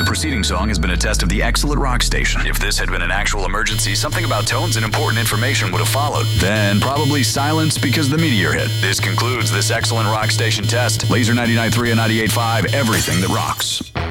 preceding song has been a test of the excellent rock station. If this had been an actual emergency, something about tones and important information would have followed. Then probably silence because the meteor hit. This concludes this excellent rock station test. Laser 99.3 and 98.5, everything that rocks.